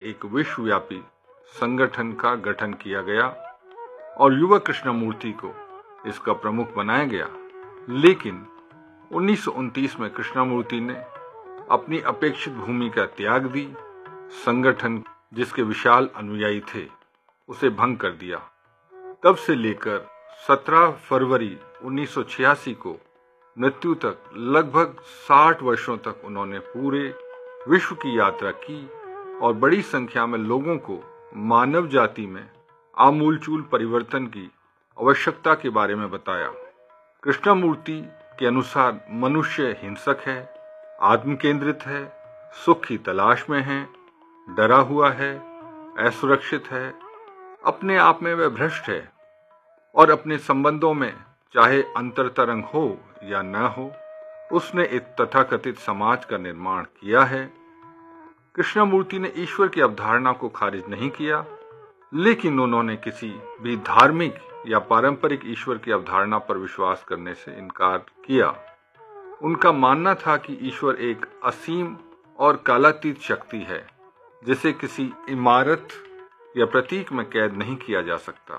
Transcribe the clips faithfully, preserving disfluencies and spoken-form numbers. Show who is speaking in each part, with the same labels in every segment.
Speaker 1: एक विश्वव्यापी संगठन का गठन किया गया और युवा कृष्णमूर्ति को इसका प्रमुख बनाया गया। लेकिन उन्नीस सौ उनतीस में कृष्णमूर्ति ने अपनी अपेक्षित भूमिका त्याग दी, संगठन जिसके विशाल अनुयायी थे उसे भंग कर दिया। तब से लेकर सत्रह फरवरी उन्नीस सौ छियासी को मृत्यु तक लगभग साठ वर्षों तक उन्होंने पूरे विश्व की यात्रा की और बड़ी संख्या में लोगों को मानव जाति में आमूलचूल परिवर्तन की आवश्यकता के बारे में बताया। कृष्णमूर्ति के अनुसार मनुष्य हिंसक है, आत्मकेंद्रित है, सुख की तलाश में है, डरा हुआ है, असुरक्षित है, अपने आप में वह भ्रष्ट है और अपने संबंधों में चाहे अंतरतरंग हो या न हो, उसने एक तथाकथित समाज का निर्माण किया है। कृष्णमूर्ति ने ईश्वर की अवधारणा को खारिज नहीं किया, लेकिन उन्होंने किसी भी धार्मिक या पारंपरिक ईश्वर की अवधारणा पर विश्वास करने से इनकार किया। उनका मानना था कि ईश्वर एक असीम और कालातीत शक्ति है जिसे किसी इमारत या प्रतीक में कैद नहीं किया जा सकता।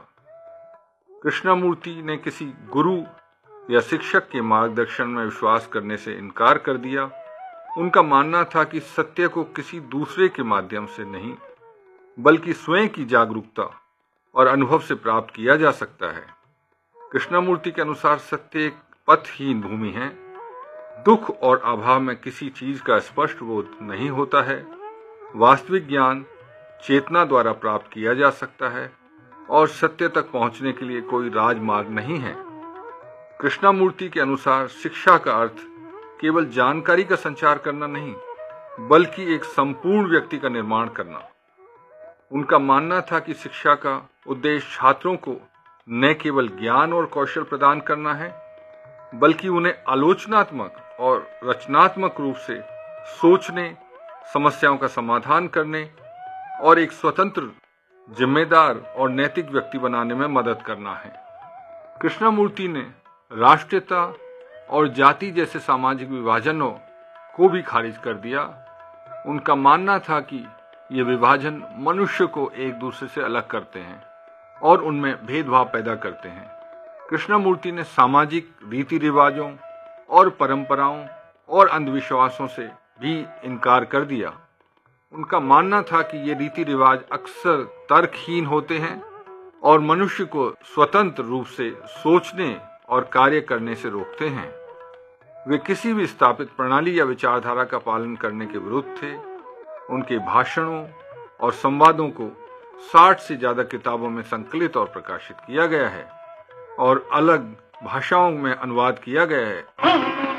Speaker 1: कृष्णमूर्ति ने किसी गुरु या शिक्षक के मार्गदर्शन में विश्वास करने से इनकार कर दिया। उनका मानना था कि सत्य को किसी दूसरे के माध्यम से नहीं बल्कि स्वयं की जागरूकता और अनुभव से प्राप्त किया जा सकता है। कृष्णमूर्ति के अनुसार सत्य एक पथहीन भूमि है। दुख और अभाव में किसी चीज का स्पष्ट बोध नहीं होता है। वास्तविक ज्ञान चेतना द्वारा प्राप्त किया जा सकता है और सत्य तक पहुंचने के लिए कोई राजमार्ग नहीं है। कृष्णमूर्ति के अनुसार शिक्षा का अर्थ केवल जानकारी का संचार करना नहीं बल्कि एक संपूर्ण व्यक्ति का निर्माण करना। उनका मानना था कि शिक्षा का उद्देश्य छात्रों को न केवल ज्ञान और कौशल प्रदान करना है बल्कि उन्हें आलोचनात्मक और रचनात्मक रूप से सोचने, समस्याओं का समाधान करने और एक स्वतंत्र, जिम्मेदार और नैतिक व्यक्ति बनाने में मदद करना है। कृष्णमूर्ति ने राष्ट्रीयता और जाति जैसे सामाजिक विभाजनों को भी खारिज कर दिया। उनका मानना था कि ये विभाजन मनुष्य को एक दूसरे से अलग करते हैं और उनमें भेदभाव पैदा करते हैं। कृष्णमूर्ति ने सामाजिक रीति रिवाजों और परंपराओं और अंधविश्वासों से भी इनकार कर दिया। उनका मानना था कि ये रीति रिवाज अक्सर तर्कहीन होते हैं और मनुष्य को स्वतंत्र रूप से सोचने और कार्य करने से रोकते हैं। वे किसी भी स्थापित प्रणाली या विचारधारा का पालन करने के विरुद्ध थे। उनके भाषणों और संवादों को साठ से ज्यादा किताबों में संकलित और प्रकाशित किया गया है और अलग भाषाओं में अनुवाद किया गया है।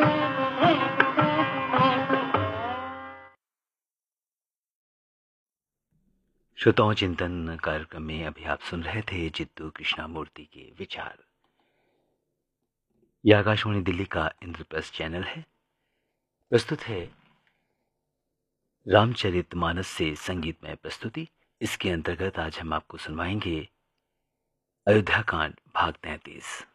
Speaker 2: श्रोताओं, चिंतन कार्यक्रम में अभी आप सुन रहे थे जित्तू कृष्णमूर्ति के विचार। यह आकाशवाणी दिल्ली का इंद्रप्रस्थ चैनल है। प्रस्तुत है रामचरितमानस से संगीतमय प्रस्तुति। इसके अंतर्गत आज हम आपको सुनवाएंगे अयोध्या कांड भाग तैंतीस।